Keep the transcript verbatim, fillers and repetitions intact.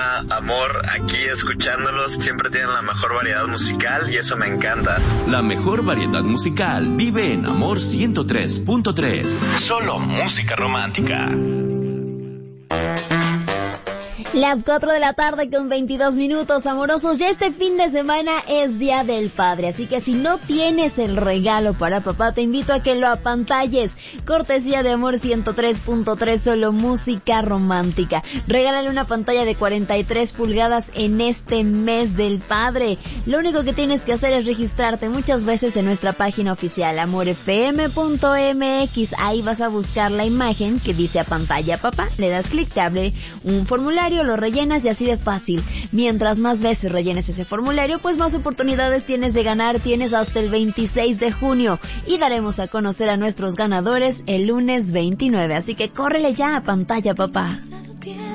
papá, amor, aquí escuchándolos, siempre tienen la mejor variedad musical y eso me encanta. La mejor variedad musical vive en Amor ciento tres punto tres. Solo música romántica. Las cuatro de la tarde con veintidós minutos, amorosos. Ya este fin de semana es Día del Padre, así que si no tienes el regalo para papá, te invito a que lo apantalles. Cortesía de Amor ciento tres punto tres, solo música romántica. Regálale una pantalla de cuarenta y tres pulgadas en este mes del padre. Lo único que tienes que hacer es registrarte muchas veces en nuestra página oficial, amor f m punto m x. Ahí vas a buscar la imagen que dice a pantalla papá. Le das clic, te abre un formulario, lo rellenas y así de fácil. Mientras más veces rellenes ese formulario, pues más oportunidades tienes de ganar. Tienes hasta el veintiséis de junio y daremos a conocer a nuestros ganadores el lunes veintinueve. Así que córrele ya a pantalla papá.